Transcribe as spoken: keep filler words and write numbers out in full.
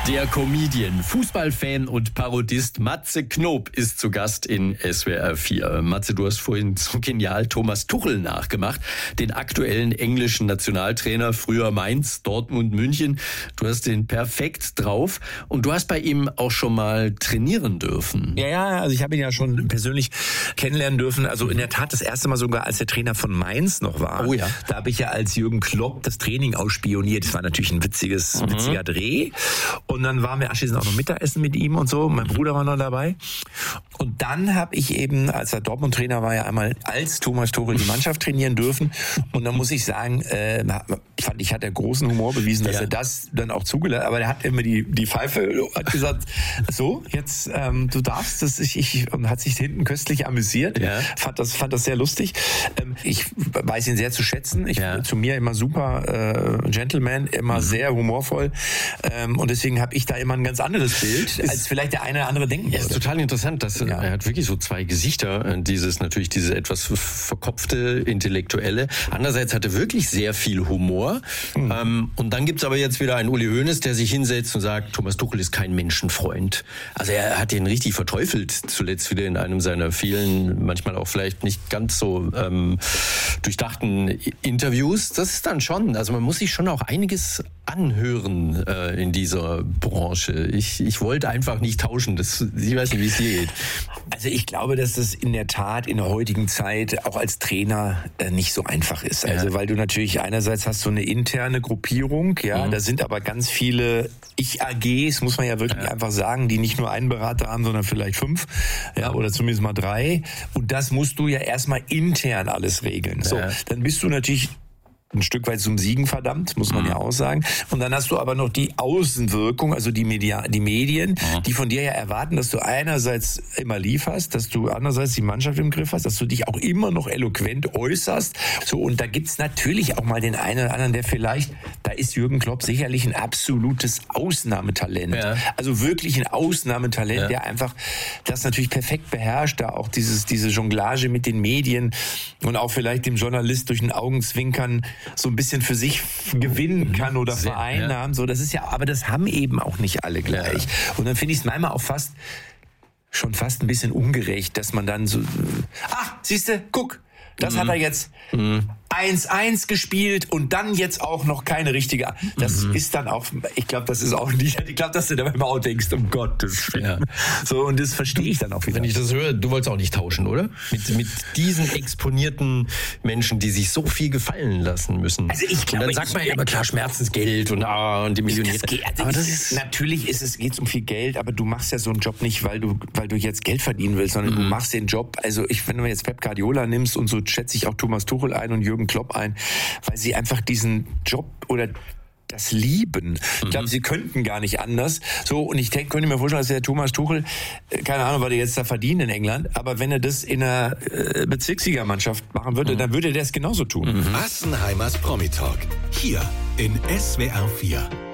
Der Comedian, Fußballfan und Parodist Matze Knob ist zu Gast in S W R vier. Matze, du hast vorhin so genial Thomas Tuchel nachgemacht, den aktuellen englischen Nationaltrainer, früher Mainz, Dortmund, München. Du hast den perfekt drauf und du hast bei ihm auch schon mal trainieren dürfen. Ja, ja, also ich habe ihn ja schon persönlich kennenlernen dürfen. Also in der Tat das erste Mal sogar, als der Trainer von Mainz noch war. Oh ja. Da habe ich ja als Jürgen Klopp das Training ausspioniert. Das war natürlich ein witziges, Mhm. witziger Dreh. Und dann waren wir anschließend auch noch Mittagessen mit ihm und so. Mein Bruder war noch dabei. Und dann habe ich eben, als er Dortmund-Trainer war, ja einmal als Thomas Tuchel die Mannschaft trainieren dürfen. Und dann muss ich sagen, äh, fand ich, hat er großen Humor bewiesen, dass ja. er das dann auch zugelassen hat. Aber er hat immer die, die Pfeife, hat gesagt, so, jetzt, ähm, du darfst das, ich, ich, und hat sich hinten köstlich amüsiert. Ja. Fand das, fand das sehr lustig. Ähm, ich weiß ihn sehr zu schätzen. Ich, ja. Zu mir immer super äh, Gentleman, immer mhm. sehr humorvoll. Ähm, und deswegen habe ich da immer ein ganz anderes Bild, ist, als vielleicht der eine oder andere denken würde. Ja, ist total interessant, dass ja. er hat wirklich so zwei Gesichter. Dieses natürlich dieses etwas verkopfte, intellektuelle. Andererseits hat er wirklich sehr viel Humor. Mhm. Ähm, und dann gibt's aber jetzt wieder einen Uli Hoeneß, der sich hinsetzt und sagt, Thomas Tuchel ist kein Menschenfreund. Also er hat ihn richtig verteufelt, zuletzt wieder in einem seiner vielen, manchmal auch vielleicht nicht ganz so ähm, durchdachten Interviews. Das ist dann schon, also man muss sich schon auch einiges anhören äh, in dieser Branche. Ich, ich wollte einfach nicht tauschen. Das, ich weiß nicht, wie es dir geht. Also ich glaube, dass das in der Tat in der heutigen Zeit auch als Trainer äh, nicht so einfach ist. Also ja. weil du natürlich einerseits hast so eine interne Gruppierung, ja, mhm. da sind aber ganz viele Ich-A Gs, muss man ja wirklich ja. einfach sagen, die nicht nur einen Berater haben, sondern vielleicht fünf, ja, oder zumindest mal drei. Und das musst du ja erstmal intern alles regeln. So, ja. dann bist du natürlich ein Stück weit zum Siegen verdammt, muss man mhm. ja auch sagen. Und dann hast du aber noch die Außenwirkung, also die, Media, die Medien, mhm. die von dir ja erwarten, dass du einerseits immer lieferst, dass du andererseits die Mannschaft im Griff hast, dass du dich auch immer noch eloquent äußerst. So, und da gibt's natürlich auch mal den einen oder anderen, der vielleicht, da ist Jürgen Klopp sicherlich ein absolutes Ausnahmetalent. Ja. Also wirklich ein Ausnahmetalent, ja. der einfach das natürlich perfekt beherrscht, da auch dieses, diese Jonglage mit den Medien und auch vielleicht dem Journalist durch ein Augenzwinkern so ein bisschen für sich gewinnen kann oder Sehr, vereinnahmen. Ja. So, das ist ja, aber das haben eben auch nicht alle gleich. Ja. Und dann finde ich es manchmal auch fast, schon fast ein bisschen ungerecht, dass man dann so, ach, siehste, guck, das mhm. hat er jetzt mhm. eins eins gespielt und dann jetzt auch noch keine richtige. Das mhm. ist dann auch, ich glaube, das ist auch nicht, ich glaube, dass du da immer auch denkst, um Gottes Willen. Ja. So, und das verstehe ich dann auch wieder. Wenn ich das höre, du wolltest auch nicht tauschen, oder? Mit, mit diesen exponierten Menschen, die sich so viel gefallen lassen müssen. Also ich glaube, und dann sagt man ja immer klar Schmerzensgeld und, ah, und die Millionäre. Das geht, also aber das ist, natürlich ist es, geht's um viel Geld, aber du machst ja so einen Job nicht, weil du, weil du jetzt Geld verdienen willst, sondern mhm. du machst den Job, also ich, wenn du jetzt Pep Guardiola nimmst und so schätze ich auch Thomas Tuchel ein und Jürgen Klopp ein, weil sie einfach diesen Job oder das lieben. Ich glaube, mhm. sie könnten gar nicht anders. So, und ich denke, könnte mir vorstellen, dass der Thomas Tuchel, keine Ahnung, was er jetzt da verdient in England, aber wenn er das in einer äh, Bezirksligamannschaft machen würde, mhm. dann würde er das genauso tun. Mhm. Assenheimers Promi-Talk. Hier in S W R vier.